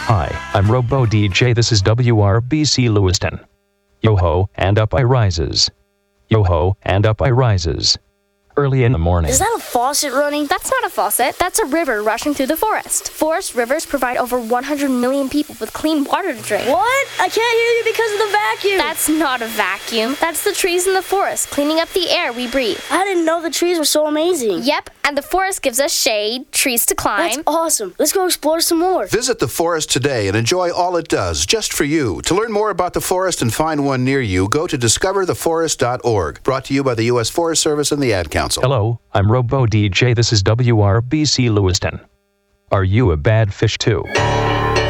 Hi, I'm Robo DJ. This is WRBC Lewiston. Yo-ho, and up I rises. Yo-ho, and up I rises. Early in the morning. Is that a faucet running? That's not a faucet. That's a river rushing through the forest. Forest rivers provide over 100 million people with clean water to drink. What? I can't hear you because of the vacuum. That's not a vacuum. That's the trees in the forest cleaning up the air we breathe. I didn't know the trees were so amazing. Yep, and the forest gives us shade, trees to climb. That's awesome. Let's go explore some more. Visit the forest today and enjoy all it does, just for you. To learn more about the forest and find one near you, go to discovertheforest.org. Brought to you by the U.S. Forest Service and the Ad Council. Hello, I'm Robo DJ. This is WRBC Lewiston. Are you a bad fish too?